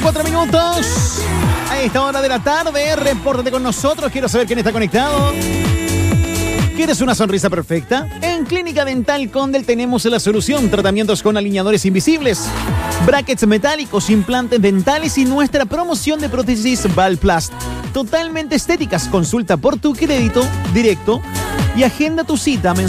24 minutos. A esta hora de la tarde, repórtate con nosotros. Quiero saber quién está conectado. ¿Quieres una sonrisa perfecta? En Clínica Dental Condel tenemos la solución. Tratamientos con alineadores invisibles, brackets metálicos, implantes dentales y nuestra promoción de prótesis Valplast. Totalmente estéticas. Consulta por tu crédito directo y agenda tu cita